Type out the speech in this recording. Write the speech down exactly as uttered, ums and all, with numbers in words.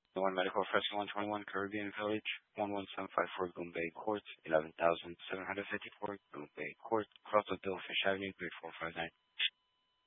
The One Medical Fresco one twenty-one Caribbean Village, one one seven five four Boom Bay Court, eleven thousand seven hundred fifty-four Boom Bay Court, Crossville, Billfish Avenue, three four five nine.